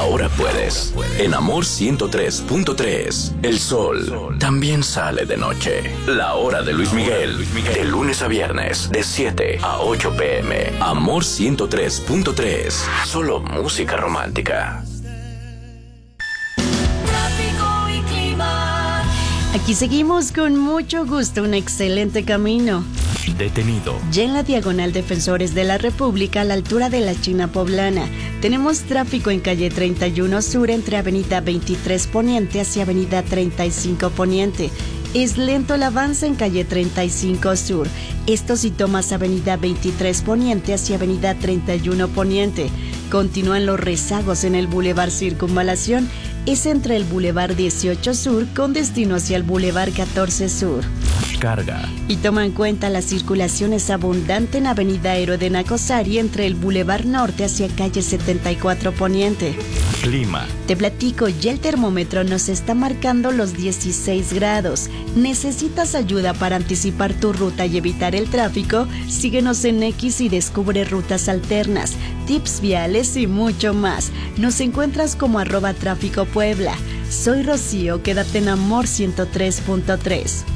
ahora puedes. En Amor 103.3, el sol también sale de noche. La hora de Luis Miguel, de lunes a viernes, de 7 a 8 p.m. Amor 103.3, solo música romántica. Aquí seguimos con mucho gusto, un excelente camino. Detenido. Ya en la diagonal Defensores de la República, a la altura de la China Poblana, tenemos tráfico en calle 31 Sur entre avenida 23 Poniente hacia avenida 35 Poniente. Es lento el avance en calle 35 Sur. Esto si tomas avenida 23 Poniente hacia avenida 31 Poniente. Continúan los rezagos en el Boulevard Circunvalación. Es entre el Boulevard 18 Sur con destino hacia el Boulevard 14 Sur. Carga. Y toma en cuenta la circulación es abundante en avenida Héroe de Nacosari entre el Boulevard Norte hacia calle 74 Poniente. Clima. Te platico, ya el termómetro nos está marcando los 16 grados. ¿Necesitas ayuda para anticipar tu ruta y evitar el tráfico? Síguenos en X y descubre rutas alternas, tips viales y mucho más. Nos encuentras como @tráfico Puebla. Soy Rocío, quédate en Amor 103.3.